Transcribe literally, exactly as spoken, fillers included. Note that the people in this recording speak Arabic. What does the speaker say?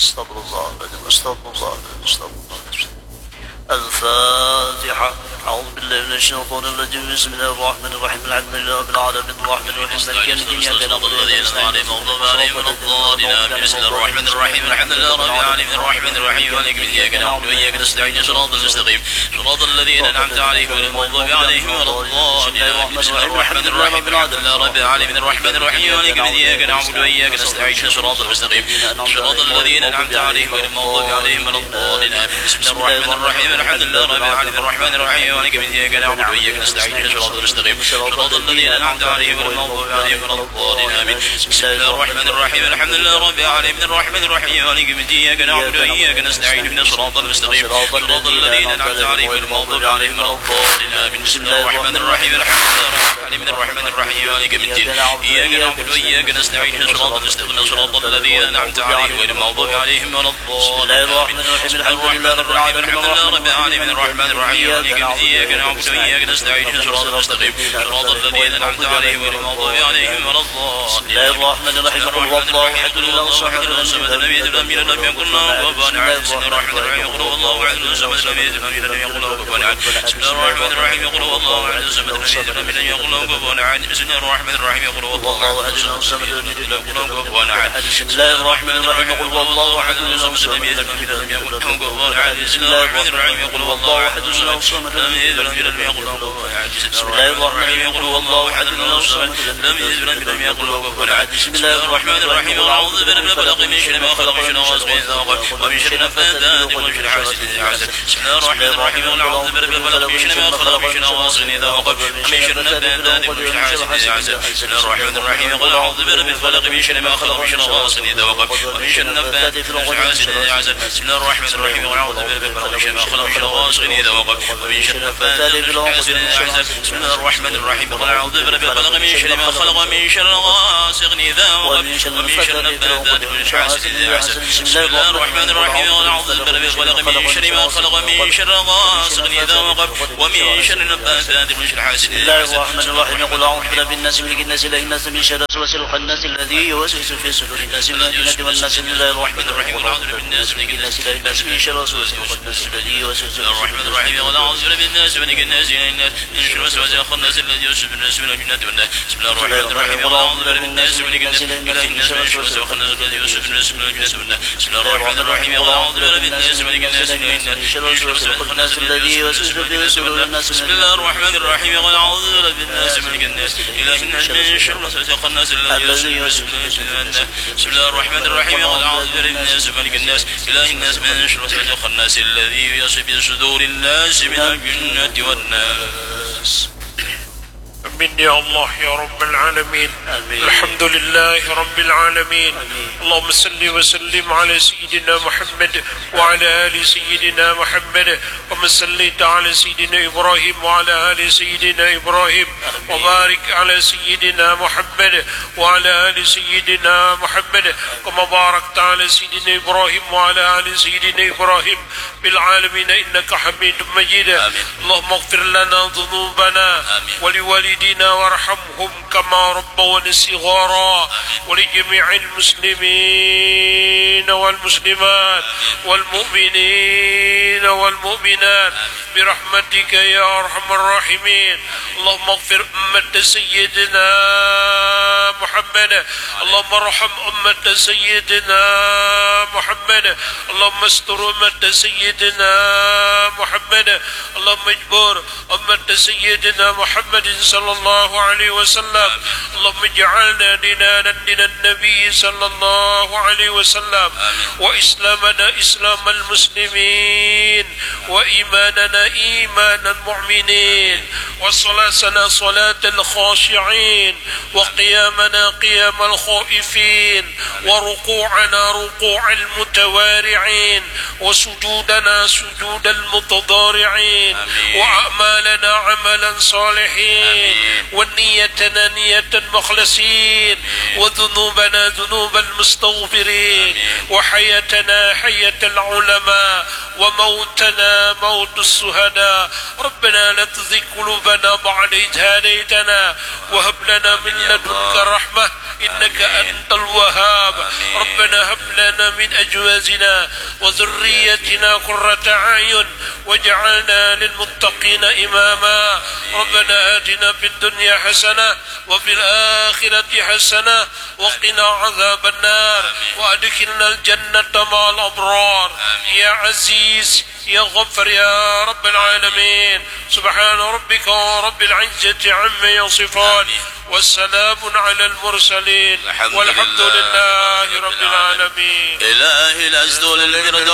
استغفر الله العظيم استغفر الله العظيم استغفر الله العظيم. الفاتحة. أعوذ بالله من الشيطان الرجيم. بسم الله الرحمن الرحيم. الحمد لله رب العالمين الرحمن الرحيم مالك يوم الدين إياك نعبد وإياك نستعين المغضوب عليهم ولا الضالين. بسم الله الرحمن الرحيم. الحمد لله رب العالمين الرحمن الرحيم مالك يوم الدين إياك نعبد وإياك نستعين صراط المستقيم صراط الذين أنعمت عليهم غير المغضوب عليهم ولا الضالين. بسم الله الرحمن الرحيم. الحمد لله رب العالمين الرحمن الرحيم مالك يوم الدين إياك نعبد وإياك نستعين صراط المستقيم صراط الذين أنعمت عليهم غير المغضوب عليهم ولا الضالين. بسم الله الرحمن الرحيم. الحمد لله رب العالمين الرحمن الرحيم مالك يوم الدين إياك نعبد وإياك نستعين صراط المستقيم صراط الذين أنعمت عليهم غير المغضوب عليهم ولا الضالين. بسم الله الرحمن الرحيم. الحمد لله رب العالمين الرحمن الرحيم مالك يوم الدين إياك نعبد وإياك نستعين اهدنا الصراط المستقيم صراط الذين أنعمت عليهم غير المغضوب عليهم ولا الضالين. بسم الله الرحمن الرحيم. الحمد لله رب العالمين الرحمن الرحيم مالك يوم الدين إياك نعبد وإياك نستعين اهدنا الصراط المستقيم صراط الذين أنعمت عليهم غير المغضوب عليهم ولا الضالين. بسم الله الرحمن الرحيم. الحمد لله رب العالمين الرحمن الرحيم مالك يوم الدين إياك نعبد وإياك نستعين اهدنا الصراط المستقيم صراط الذين أنعمت عليهم غير المغضوب عليهم ولا الضالين. بسم الله الرحمن الرحيم. قل هو الله أحد الله الصمد لم يلد ولم يولد ولم يكن له كفوا أحد. بسم الله الرحمن الرحيم. قل هو الله أحد الصمد لم يلد ولم يولد ولم يكن له كفوا أحد. بسم الله الرحمن الرحيم. قل هو الله أحد الصمد لم يلد ولم يولد ولم يكن له كفوا أحد. بسم الله الرحمن الرحيم. قل هو الله أحد الصمد لم يلد ولم يكن له كفوا أحد. بسم الله الرحمن الرحيم. قل هو الله أحد الصمد لم يلد ولم يولد ولم يكن له كفوا أحد. بسم الله الرحمن الرحيم. قل هو الله أحد الصمد لم يلد ولم يولد ولم يكن له كفوا أحد. بسم الله الرحمن الرحيم. قل هو الله أحد الصمد لم يلد ولم يولد ولم يكن له كفوا أحد. بسم الله الرحمن الرحيم. أعوذ برب الفلق من شر ما خلق من شر غاسق إذا وقب ومن شر النفاثات ومن شر حاسد إذا حسد. بسم الله الرحمن الرحيم. أعوذ برب الفلق من شر ما خلق من شر غاسق إذا وقب ومن شر النفاثات ومن شر حاسد إذا حسد. بسم الله الرحمن الرحيم. قل أعوذ برب الفلق من شر ما خلق من شر غاسق إذا وقب ومن شر النفاثات ومن شر حاسد إذا حسد. بسم الله الرحمن الرحيم. أعوذ برب الفلق من شر ما خلق من شر غاسق إذا وقب ومن شر النفاثات ومن شر حاسد إذا حسد. بسم الله الرحمن الرحيم. قل أعوذ برب الفلق من شر ما خلق من شر غاسق إذا وقب ومن شر النفاثات ومن شر حاسد إذا حسد. بسم الله الرحمن الرحيم. قل أعوذ برب الفلق من شر ما خلق من شر غاسق إذا وقب ومن شر النفاثات ومن شر حاسد إذا حسد. بسم الله الرحمن الرحيم. قل أعوذ برب الناس ملك الناس إله الناس من شر الوسواس الخناس الذي يوسوس في صدور الناس من الجنة والناس. بسم الله الرحمن الرحيم. قل أعوذ برب الناس ملك الناس إله الناس من شر الوسواس الخناس الذي يوسوس في صدور الناس. قل أعوذ برب الناس ملك الناس إله الناس من شر الوسواس الخناس الذي يوسوس في الناس من الجنة والناس. بسم الله الرحمن الرحيم. قل أعوذ برب الناس ملك الناس إله الناس من شر الوسواس الخناس الذي يوسوس في الناس من الجنة والناس. بسم الله الرحمن الرحيم. قل أعوذ برب الناس ملك الناس إله الناس من شر الوسواس الخناس الذي يوسوس في صدور الناس. بسم الله الرحمن الرحيم. قل أعوذ برب الناس ملك الناس إله الناس من شر الوسواس الخناس الذي يوسوس في الناس. بسم الله الرحمن الرحيم. قل أعوذ برب الناس ملك الناس إله الناس من شر الوسواس الخناس الذي يوسوس في صدور الناس من الجنة والناس. آمين يا الله يا رب العالمين. آمين. الحمد لله رب العالمين. آمين. اللهم صل وسلم على سيدنا محمد وعلى آل سيدنا محمد وما صليت على سيدنا إبراهيم وعلى آل سيدنا إبراهيم. آمين. وبارك على سيدنا محمد وعلى آل سيدنا محمد كما باركت على سيدنا إبراهيم وعلى آل سيدنا إبراهيم بالعالمين إنك حميد مجيد. آمين. اللهم اغفر لنا ذنوبنا ولوالدينا وارحمهم كما ربونا صغارا ولجميع المسلمين والمسلمات والمؤمنين والمؤمنات برحمتك يا أرحم الراحمين. اللهم اغفر أمة سيدنا محمد. اللهم ارحم أمة سيدنا محمد. اللهم استر أمة سيدنا محمد. اللهم اجبر أمة سيدنا محمد صلى الله عليه وسلم. اللهم اجعلنا دينانا دين النبي صلى الله عليه وسلم وإسلامنا إسلام المسلمين وإيماننا إيمان المؤمنين وصلاتنا صلاة الخاشعين وقيامنا قيام الخائفين وركوعنا ركوع المتوارعين وسجودنا سجود المتضارعين وأعمالنا عملا صالحين ونيتنا نية المخلصين وذنوبنا ذنوب المستغفرين وحياتنا حياة العلماء وموتنا موت الشهداء. ربنا لا تزغ قلوبنا بعد إذ هديتنا وهب لنا من لدنك رحمة إنك أنت الوهاب. ربنا هب لنا لنا من أجوازنا وذريتنا قرة أعين واجعلنا للمتقين إماما. ربنا آتنا في الدنيا حسنة وفي الآخرة حسنة وقنا عذاب النار وأدخلنا الجنة مع الأبرار يا عزيز يا غفر يا رب العالمين. سبحان ربك رب العزة عما يصفون والسلام على المرسلين والحمد لله رب العالمين. إلهي الأسد